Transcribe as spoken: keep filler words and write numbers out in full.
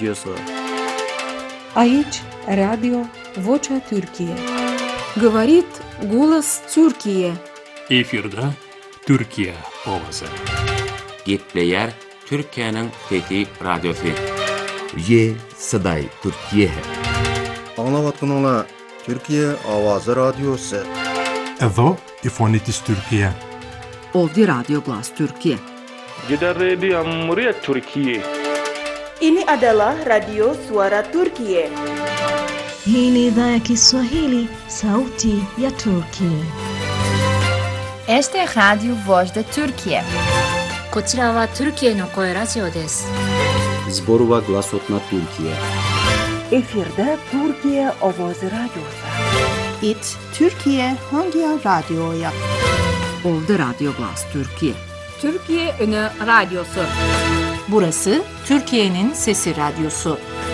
Radyosu. Aici Radio Vocea Türkiye. Говорит голос Türkiye. Efirde Türkiye ovazy. Gepleyer Türkiye'nin Fethi Radyosu. Ye Saday Türkiye. Anlavatqanlar Türkiye Avazı Radyosu. Evo İfonitis Türkiye. Ovdje Radio Glas Türkiye. Gider Radio Cumhuriyet Türkiye. Ini adalah Radio Suara Turkiye. Hii ni idhaa ya Kiswahili, sauti ya Turkiye. Este es Radio Voz de Türkiye. こちらはトルキエの声ラジオです。 Zborova Glasotna Türkiye. Efirde Türkiye Avazı Radyosu. It Türkiye Hangi Radyo'ya? Ovdje Radio Glas Türkiye. Türkiye Ünü Radyosu. Burası Türkiye'nin Sesi Radyosu.